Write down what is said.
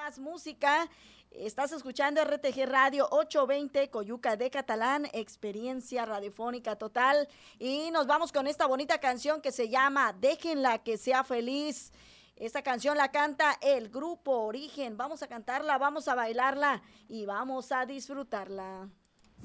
más música. Estás escuchando RTG Radio 820 Coyuca de Catalán, experiencia radiofónica total. Y nos vamos con esta bonita canción que se llama Déjenla que sea feliz. Esta canción la canta el grupo Origen. Vamos a cantarla, vamos a bailarla y vamos a disfrutarla.